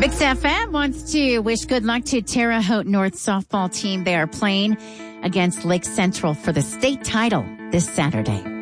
Mix FM wants to wish good luck to Terre Haute North softball team. They are playing against Lake Central for the state title this Saturday.